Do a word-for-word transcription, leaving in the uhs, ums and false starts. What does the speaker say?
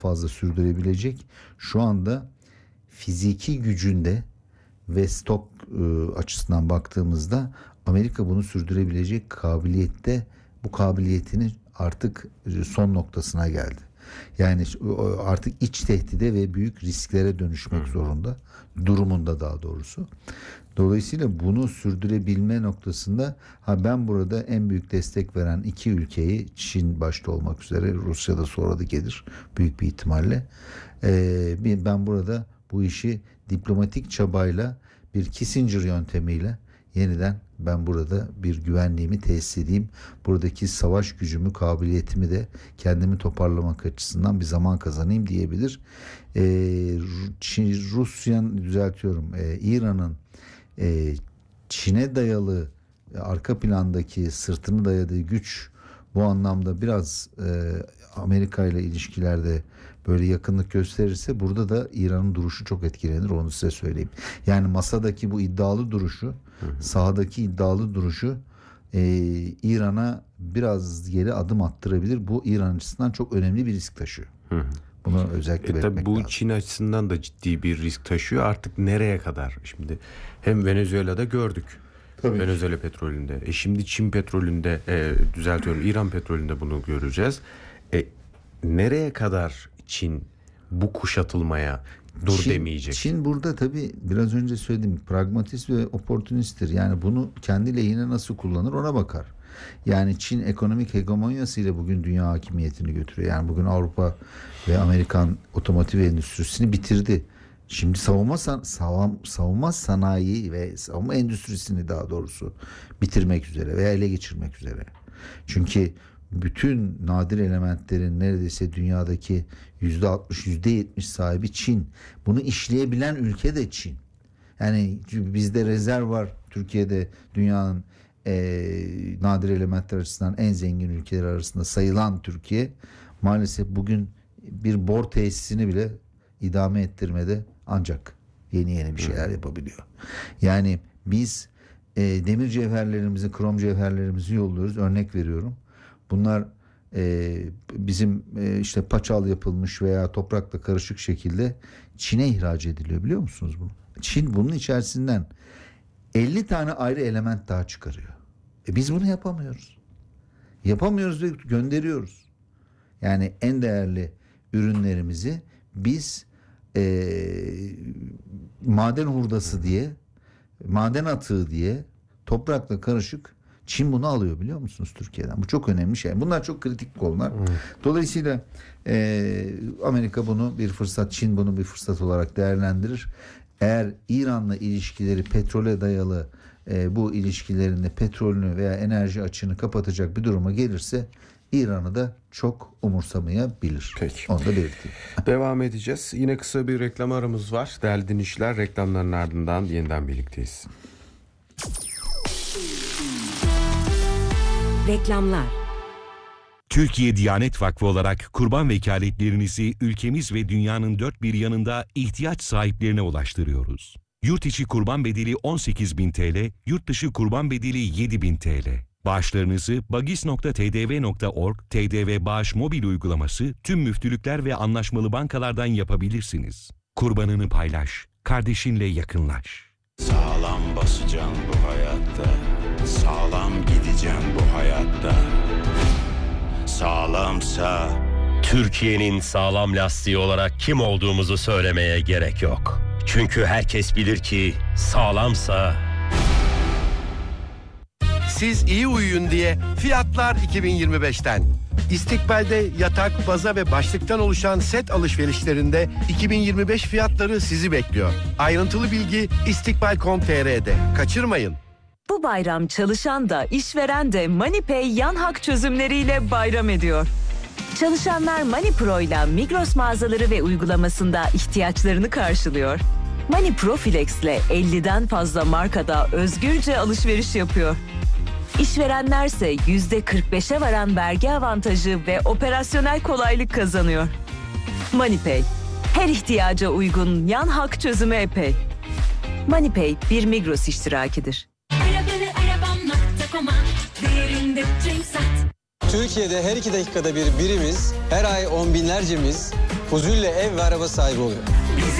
fazla sürdürebilecek. Şu anda fiziki gücünde ve stok e, açısından baktığımızda Amerika bunu sürdürebilecek kabiliyette, bu kabiliyetini artık son noktasına geldi. Yani artık iç tehdide ve büyük risklere dönüşmek zorunda, durumunda daha doğrusu. Dolayısıyla bunu sürdürebilme noktasında ha ben burada en büyük destek veren iki ülkeyi, Çin başta olmak üzere, Rusya da sonra da gelir büyük bir ihtimalle. Ee, ben burada bu işi diplomatik çabayla, bir Kissinger yöntemiyle yeniden ben burada bir güvenliğimi tesis edeyim. Buradaki savaş gücümü, kabiliyetimi de kendimi toparlamak açısından bir zaman kazanayım diyebilir. Ee, Çin, Rusya'nın düzeltiyorum, e, İran'ın e, Çin'e dayalı arka plandaki sırtını dayadığı güç bu anlamda biraz e, Amerika ile ilişkilerde böyle yakınlık gösterirse burada da İran'ın duruşu çok etkilenir, onu size söyleyeyim. Yani masadaki bu iddialı duruşu, hı hı. sahadaki iddialı duruşu e, İran'a biraz geri adım attırabilir. Bu İran açısından çok önemli bir risk taşıyor. Hı hı. Bunu özellikle e, belirtmek bu lazım. Çin açısından da ciddi bir risk taşıyor. Artık nereye kadar? Şimdi hem Venezuela'da gördük. Tabii. Venezuela petrolünde. E şimdi Çin petrolünde, e, düzeltiyorum, İran petrolünde bunu göreceğiz. E, nereye kadar Çin bu kuşatılmaya dur Çin, demeyecek? Çin burada tabii biraz önce söylediğim pragmatist ve oportunisttir. Yani bunu kendi lehine nasıl kullanır ona bakar. Yani Çin ekonomik hegemonyasıyla bugün dünya hakimiyetini götürüyor. Yani bugün Avrupa ve Amerikan otomotiv endüstrisini bitirdi. Şimdi savunma savunma, savunma sanayi ve savunma endüstrisini daha doğrusu bitirmek üzere veya ele geçirmek üzere. Çünkü bütün nadir elementlerin neredeyse dünyadaki yüzde altmış, yüzde yetmiş sahibi Çin. Bunu işleyebilen ülke de Çin. Yani bizde rezerv var. Türkiye'de dünyanın e, nadir elementler açısından en zengin ülkeler arasında sayılan Türkiye maalesef bugün bir bor tesisini bile idame ettirmede ancak yeni yeni bir şeyler yapabiliyor. Yani biz e, demir cevherlerimizi, krom cevherlerimizi yolluyoruz. Örnek veriyorum. Bunlar e, bizim e, işte paçal yapılmış veya toprakla karışık şekilde Çin'e ihraç ediliyor, biliyor musunuz bunu? Çin bunun içerisinden elli tane ayrı element daha çıkarıyor. E biz bunu yapamıyoruz. Yapamıyoruz ve gönderiyoruz. Yani en değerli ürünlerimizi biz e, maden hurdası diye, maden atığı diye toprakla karışık Çin bunu alıyor, biliyor musunuz, Türkiye'den? Bu çok önemli şey. Bunlar çok kritik konular. Hmm. Dolayısıyla e, Amerika bunu bir fırsat, Çin bunu bir fırsat olarak değerlendirir. Eğer İran'la ilişkileri petrole dayalı e, bu ilişkilerinde petrolünü veya enerji açığını kapatacak bir duruma gelirse İran'ı da çok umursamayabilir. Peki. Onu da belirteyim. Devam edeceğiz. Yine kısa bir reklam aramız var. Değerli dinleyiciler, reklamların ardından yeniden birlikteyiz. Reklamlar. Türkiye Diyanet Vakfı olarak kurban vekaletlerinizi ülkemiz ve dünyanın dört bir yanında ihtiyaç sahiplerine ulaştırıyoruz. Yurt içi kurban bedeli on sekiz bin TL, yurt dışı kurban bedeli yedi bin TL. Bağışlarınızı bagis nokta t d v nokta org, T D V Bağış mobil uygulaması, tüm müftülükler ve anlaşmalı bankalardan yapabilirsiniz. Kurbanını paylaş, kardeşinle yakınlaş. Sağlam basacaksın bu hayatta, sağlam gideceksin bu hayatta. Sağlamsa... Türkiye'nin sağlam lastiği olarak kim olduğumuzu söylemeye gerek yok. Çünkü herkes bilir ki sağlamsa... Siz iyi uyuyun diye fiyatlar iki bin yirmi beşten. İstikbal'de yatak, baza ve başlıktan oluşan set alışverişlerinde iki bin yirmi beş fiyatları sizi bekliyor. Ayrıntılı bilgi istikbal nokta com nokta t r'de. Kaçırmayın. Bu bayram çalışan da işveren de MoneyPay yan hak çözümleriyle bayram ediyor. Çalışanlar MoneyPro ile Migros mağazaları ve uygulamasında ihtiyaçlarını karşılıyor. MoneyPro Flex ile elliden fazla markada özgürce alışveriş yapıyor. İşverenlerse yüzde kırk beşe varan vergi avantajı ve operasyonel kolaylık kazanıyor. MoneyPay, her ihtiyaca uygun yan hak çözümü epey. MoneyPay bir Migros iştirakidir. Türkiye'de her iki dakikada bir birimiz, her ay on binlercemiz huzurla ev ve araba sahibi oluyor.